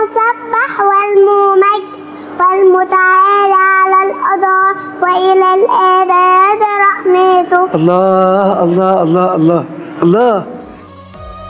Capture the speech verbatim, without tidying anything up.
المسبح والممجد والمتعالى على الأدار وإلى الآباد رحمته. الله الله الله الله الله.